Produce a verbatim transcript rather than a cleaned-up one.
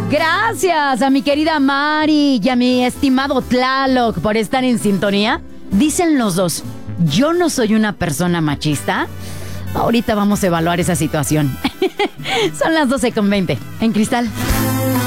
Gracias a mi querida Mari y a mi estimado Tlaloc por estar en sintonía. Dicen los dos, yo no soy una persona machista. Ahorita vamos a evaluar esa situación. Son las doce con veinte en Cristal.